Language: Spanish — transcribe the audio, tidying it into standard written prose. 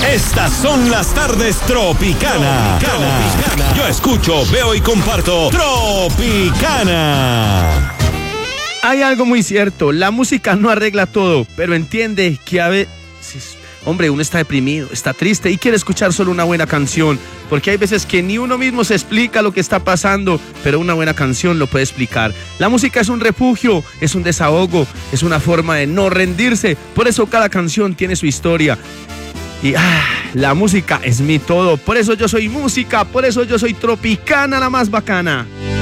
Estas son las tardes Tropicana. Yo escucho, veo y comparto Tropicana. Hay algo muy cierto, la música no arregla todo, pero entiende que a veces, hombre, uno está deprimido, está triste y quiere escuchar solo una buena canción, porque hay veces que ni uno mismo se explica lo que está pasando, pero una buena canción lo puede explicar. La música es un refugio, es un desahogo, es una forma de no rendirse, por eso cada canción tiene su historia. Y la música es mi todo, por eso yo soy música, por eso yo soy Tropicana, la más bacana.